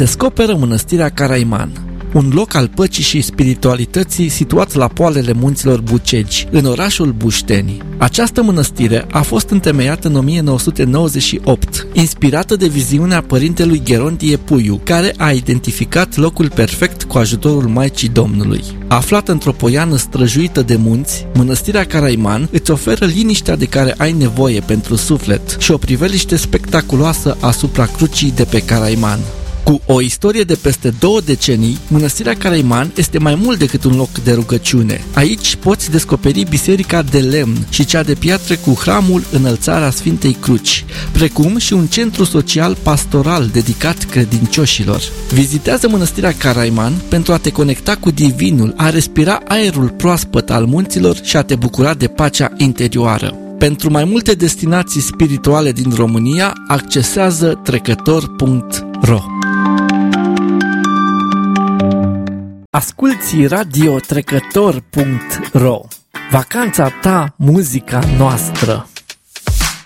descoperă mănăstirea Caraiman, un loc al păcii și spiritualității situat la poalele munților Bucegi, în orașul Bușteni. Această mănăstire a fost întemeiată în 1998, inspirată de viziunea părintelui Gherontie Puiu, care a identificat locul perfect cu ajutorul Maicii Domnului. Aflată într-o poiană străjuită de munți, mănăstirea Caraiman îți oferă liniștea de care ai nevoie pentru suflet și o priveliște spectaculoasă asupra crucii de pe Caraiman. Cu o istorie de peste 2 decenii, mănăstirea Caraiman este mai mult decât un loc de rugăciune. Aici poți descoperi biserica de lemn și cea de piatră cu hramul Înălțarea Sfintei Cruci, precum și un centru social pastoral dedicat credincioșilor. Vizitează mănăstirea Caraiman pentru a te conecta cu divinul, a respira aerul proaspăt al munților și a te bucura de pacea interioară. Pentru mai multe destinații spirituale din România, accesează trecător.ro. Asculți Radio Trecător.ro. Vacanța ta, muzica noastră.